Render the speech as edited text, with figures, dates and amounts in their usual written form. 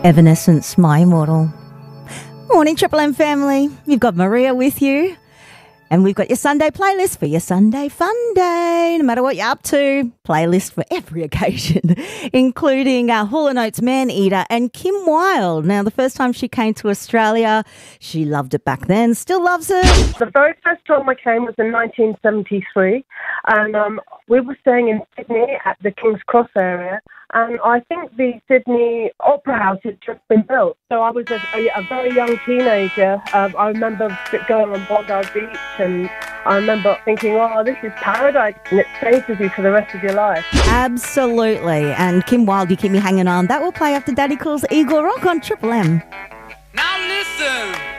Evanescence, My Immortal. Morning, Triple M family. You've got Maria with you. And we've got your Sunday playlist for your Sunday fun day. No matter what you're up to, playlist for every occasion, including Hall & Oates, Man Eater, and Kim Wilde. Now, the first time she came to Australia, she loved it back then, still loves it. The very first time I came was in 1973, and we were staying in Sydney at the King's Cross area, and I think the Sydney Opera House had just been built. So I was a very young teenager. I remember going on Bondi Beach, and I remember thinking, oh, this is paradise, and it stays with you for the rest of your life. Absolutely. And Kim Wilde, You Keep Me Hanging On, that will play after Daddy Cool's Eagle Rock on Triple M. Now listen.